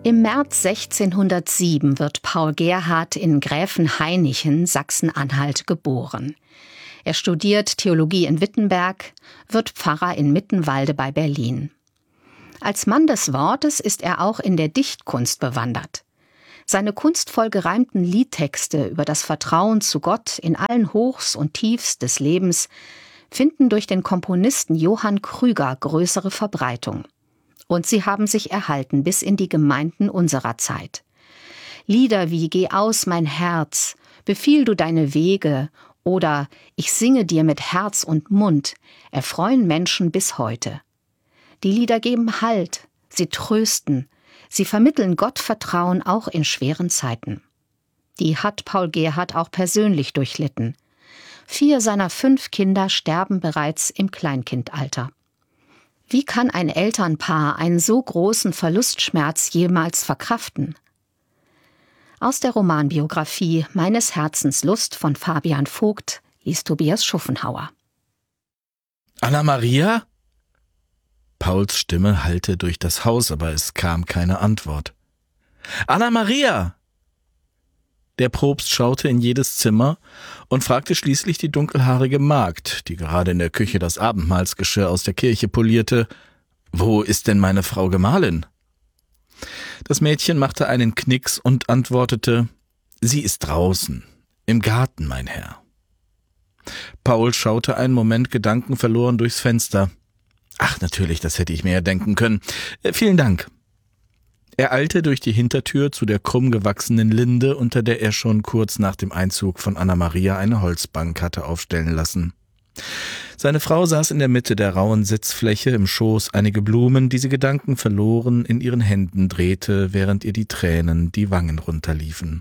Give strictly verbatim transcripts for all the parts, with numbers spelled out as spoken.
Im März sechzehnhundertsieben wird Paul Gerhardt in Gräfenhainichen, Sachsen-Anhalt, geboren. Er studiert Theologie in Wittenberg, wird Pfarrer in Mittenwalde bei Berlin. Als Mann des Wortes ist er auch in der Dichtkunst bewandert. Seine kunstvoll gereimten Liedtexte über das Vertrauen zu Gott in allen Hochs und Tiefs des Lebens finden durch den Komponisten Johann Krüger größere Verbreitung. Und sie haben sich erhalten bis in die Gemeinden unserer Zeit. Lieder wie »Geh aus, mein Herz«, »Befiehl du deine Wege« oder »Ich singe dir mit Herz und Mund« erfreuen Menschen bis heute. Die Lieder geben Halt, sie trösten, sie vermitteln Gottvertrauen auch in schweren Zeiten. Die hat Paul Gerhardt auch persönlich durchlitten. Vier seiner fünf Kinder sterben bereits im Kleinkindalter. Wie kann ein Elternpaar einen so großen Verlustschmerz jemals verkraften? Aus der Romanbiografie »Meines Herzens Lust« von Fabian Vogt liest Tobias Schuffenhauer. Anna-Maria? Pauls Stimme hallte durch das Haus, aber es kam keine Antwort. Anna-Maria! Der Propst schaute in jedes Zimmer und fragte schließlich die dunkelhaarige Magd, die gerade in der Küche das Abendmahlsgeschirr aus der Kirche polierte: »Wo ist denn meine Frau Gemahlin?« Das Mädchen machte einen Knicks und antwortete: »Sie ist draußen, im Garten, mein Herr.« Paul schaute einen Moment gedankenverloren durchs Fenster. »Ach, natürlich, das hätte ich mir ja denken können. Äh, vielen Dank.« Er eilte durch die Hintertür zu der krumm gewachsenen Linde, unter der er schon kurz nach dem Einzug von Anna-Maria eine Holzbank hatte aufstellen lassen. Seine Frau saß in der Mitte der rauen Sitzfläche, im Schoß einige Blumen, die sie gedankenverloren in ihren Händen drehte, während ihr die Tränen die Wangen runterliefen.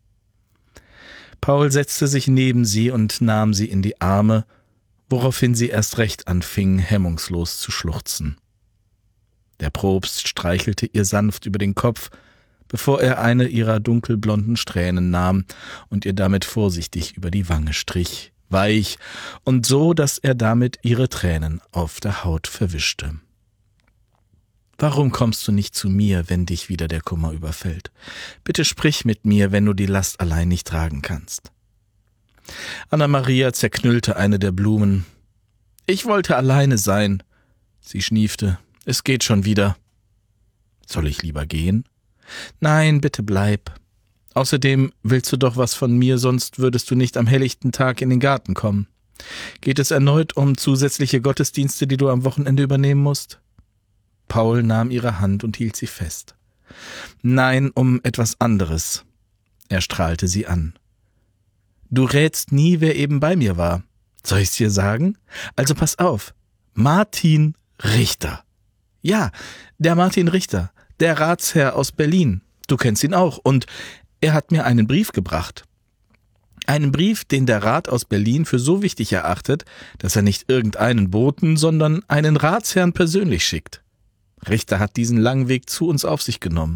Paul setzte sich neben sie und nahm sie in die Arme, woraufhin sie erst recht anfing, hemmungslos zu schluchzen. Der Propst streichelte ihr sanft über den Kopf, bevor er eine ihrer dunkelblonden Strähnen nahm und ihr damit vorsichtig über die Wange strich, weich und so, dass er damit ihre Tränen auf der Haut verwischte. »Warum kommst du nicht zu mir, wenn dich wieder der Kummer überfällt? Bitte sprich mit mir, wenn du die Last allein nicht tragen kannst.« Anna-Maria zerknüllte eine der Blumen. »Ich wollte alleine sein«, sie schniefte. »Es geht schon wieder.« »Soll ich lieber gehen?« »Nein, bitte bleib. Außerdem willst du doch was von mir, sonst würdest du nicht am helllichten Tag in den Garten kommen. Geht es erneut um zusätzliche Gottesdienste, die du am Wochenende übernehmen musst?« Paul nahm ihre Hand und hielt sie fest. »Nein, um etwas anderes.« Er strahlte sie an. »Du rätst nie, wer eben bei mir war. Soll ich's dir sagen? Also pass auf. Martin Richter. Ja, der Martin Richter, der Ratsherr aus Berlin. Du kennst ihn auch. Und er hat mir einen Brief gebracht. Einen Brief, den der Rat aus Berlin für so wichtig erachtet, dass er nicht irgendeinen Boten, sondern einen Ratsherrn persönlich schickt. Richter hat diesen langen Weg zu uns auf sich genommen.«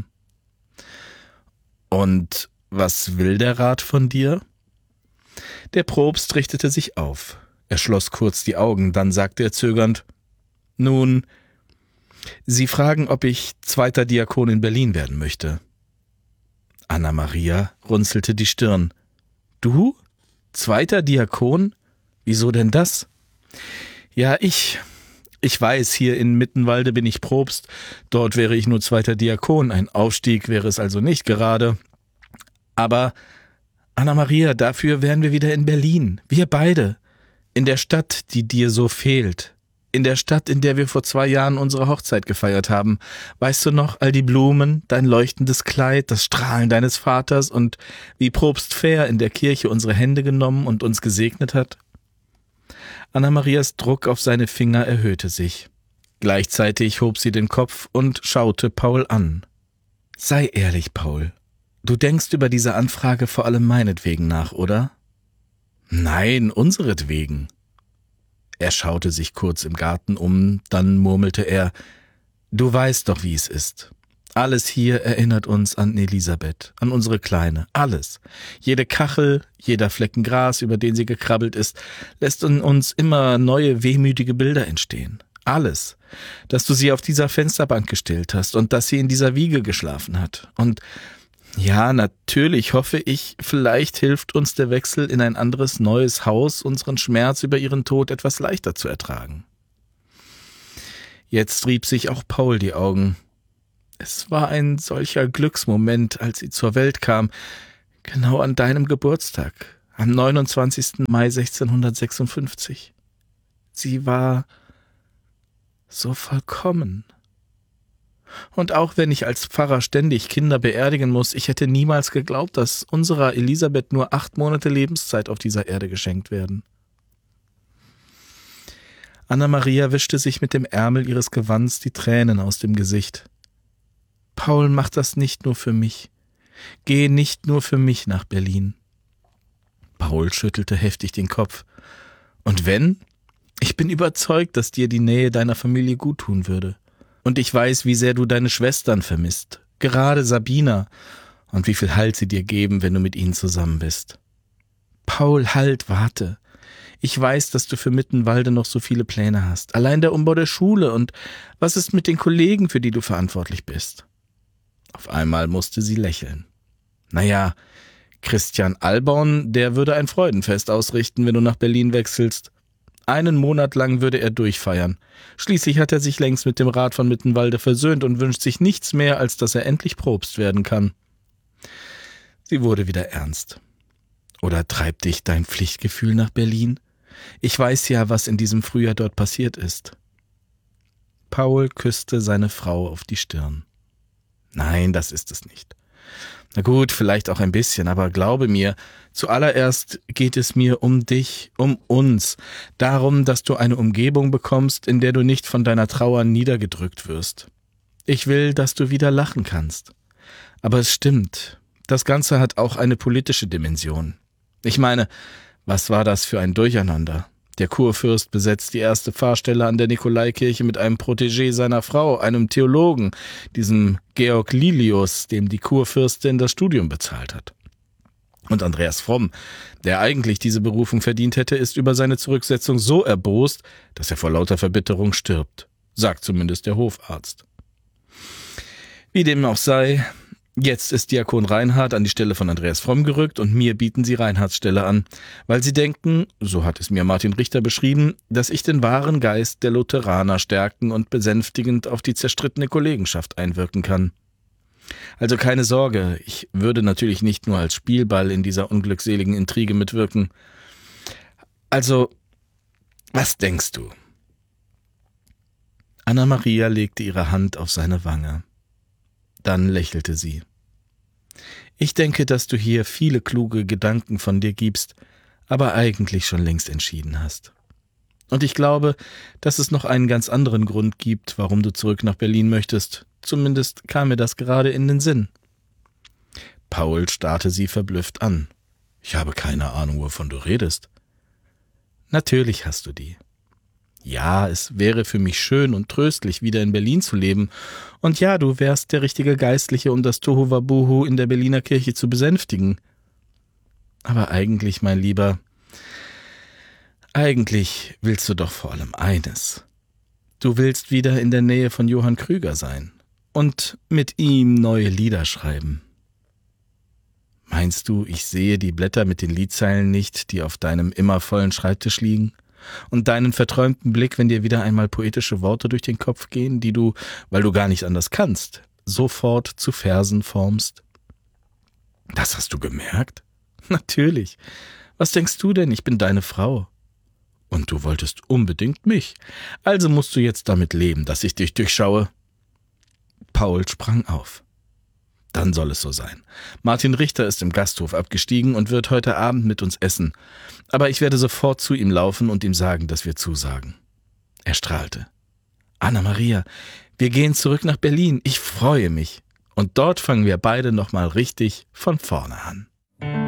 »Und was will der Rat von dir?« Der Propst richtete sich auf. Er schloss kurz die Augen, dann sagte er zögernd: »Nun, Sie fragen, ob ich zweiter Diakon in Berlin werden möchte.« Anna-Maria runzelte die Stirn. »Du? Zweiter Diakon? Wieso denn das?« »Ja, ich. Ich weiß, hier in Mittenwalde bin ich Propst. Dort wäre ich nur zweiter Diakon. Ein Aufstieg wäre es also nicht gerade. Aber, Anna-Maria, dafür wären wir wieder in Berlin. Wir beide. In der Stadt, die dir so fehlt. In der Stadt, in der wir vor zwei Jahren unsere Hochzeit gefeiert haben. Weißt du noch, all die Blumen, dein leuchtendes Kleid, das Strahlen deines Vaters und wie Propst Fähr in der Kirche unsere Hände genommen und uns gesegnet hat?« Anna-Marias Druck auf seine Finger erhöhte sich. Gleichzeitig hob sie den Kopf und schaute Paul an. »Sei ehrlich, Paul. Du denkst über diese Anfrage vor allem meinetwegen nach, oder?« »Nein, unseretwegen.« Er schaute sich kurz im Garten um, dann murmelte er: »Du weißt doch, wie es ist. Alles hier erinnert uns an Elisabeth, an unsere Kleine, alles. Jede Kachel, jeder Flecken Gras, über den sie gekrabbelt ist, lässt in uns immer neue wehmütige Bilder entstehen. Alles. Dass du sie auf dieser Fensterbank gestillt hast und dass sie in dieser Wiege geschlafen hat. Und ja, natürlich hoffe ich, vielleicht hilft uns der Wechsel in ein anderes, neues Haus, unseren Schmerz über ihren Tod etwas leichter zu ertragen. Jetzt rieb sich auch Paul die Augen. Es war ein solcher Glücksmoment, als sie zur Welt kam, genau an deinem Geburtstag, am neunundzwanzigsten Mai sechzehnhundertsechsundfünfzig. Sie war so vollkommen. Und auch wenn ich als Pfarrer ständig Kinder beerdigen muss, ich hätte niemals geglaubt, dass unserer Elisabeth nur acht Monate Lebenszeit auf dieser Erde geschenkt werden. Anna-Maria wischte sich mit dem Ärmel ihres Gewands die Tränen aus dem Gesicht. Paul macht das nicht nur für mich. Geh nicht nur für mich nach Berlin. Paul schüttelte heftig den Kopf. Und wenn? Ich bin überzeugt, dass dir die Nähe deiner Familie guttun würde. Und ich weiß, wie sehr du deine Schwestern vermisst. Gerade Sabina. Und wie viel Halt sie dir geben, wenn du mit ihnen zusammen bist. Paul, halt, warte. Ich weiß, dass du für Mittenwalde noch so viele Pläne hast. Allein der Umbau der Schule und was ist mit den Kollegen, für die du verantwortlich bist? Auf einmal musste sie lächeln. Naja, Christian Alborn, der würde ein Freudenfest ausrichten, wenn du nach Berlin wechselst. Einen Monat lang würde er durchfeiern. Schließlich hat er sich längst mit dem Rat von Mittenwalde versöhnt und wünscht sich nichts mehr, als dass er endlich Propst werden kann. Sie wurde wieder ernst. Oder treibt dich dein Pflichtgefühl nach Berlin? Ich weiß ja, was in diesem Frühjahr dort passiert ist. Paul küsste seine Frau auf die Stirn. Nein, das ist es nicht. Na gut, vielleicht auch ein bisschen, aber glaube mir, zuallererst geht es mir um dich, um uns, darum, dass du eine Umgebung bekommst, in der du nicht von deiner Trauer niedergedrückt wirst. Ich will, dass du wieder lachen kannst. Aber es stimmt, das Ganze hat auch eine politische Dimension. Ich meine, was war das für ein Durcheinander? Der Kurfürst besetzt die erste Pfarrstelle an der Nikolaikirche mit einem Protégé seiner Frau, einem Theologen, diesem Georg Lilius, dem die Kurfürstin das Studium bezahlt hat. Und Andreas Fromm, der eigentlich diese Berufung verdient hätte, ist über seine Zurücksetzung so erbost, dass er vor lauter Verbitterung stirbt, sagt zumindest der Hofarzt. Wie dem auch sei, jetzt ist Diakon Reinhard an die Stelle von Andreas Fromm gerückt und mir bieten sie Reinhards Stelle an, weil sie denken, so hat es mir Martin Richter beschrieben, dass ich den wahren Geist der Lutheraner stärken und besänftigend auf die zerstrittene Kollegenschaft einwirken kann. Also keine Sorge, ich würde natürlich nicht nur als Spielball in dieser unglückseligen Intrige mitwirken. Also, was denkst du? Anna-Maria legte ihre Hand auf seine Wange. Dann lächelte sie. Ich denke, dass du hier viele kluge Gedanken von dir gibst, aber eigentlich schon längst entschieden hast. Und ich glaube, dass es noch einen ganz anderen Grund gibt, warum du zurück nach Berlin möchtest. Zumindest kam mir das gerade in den Sinn. Paul starrte sie verblüfft an. Ich habe keine Ahnung, wovon du redest. Natürlich hast du die. Ja, es wäre für mich schön und tröstlich, wieder in Berlin zu leben. Und ja, du wärst der richtige Geistliche, um das Tohuwabohu in der Berliner Kirche zu besänftigen. Aber eigentlich, mein Lieber, eigentlich willst du doch vor allem eines. Du willst wieder in der Nähe von Johann Krüger sein und mit ihm neue Lieder schreiben. Meinst du, ich sehe die Blätter mit den Liedzeilen nicht, die auf deinem immer vollen Schreibtisch liegen? Und deinen verträumten Blick, wenn dir wieder einmal poetische Worte durch den Kopf gehen, die du, weil du gar nicht anders kannst, sofort zu Versen formst? Das hast du gemerkt? Natürlich. Was denkst du denn? Ich bin deine Frau. Und du wolltest unbedingt mich. Also musst du jetzt damit leben, dass ich dich durchschaue. Paul sprang auf. Dann soll es so sein. Martin Richter ist im Gasthof abgestiegen und wird heute Abend mit uns essen. Aber ich werde sofort zu ihm laufen und ihm sagen, dass wir zusagen. Er strahlte. Anna-Maria, wir gehen zurück nach Berlin. Ich freue mich. Und dort fangen wir beide nochmal richtig von vorne an.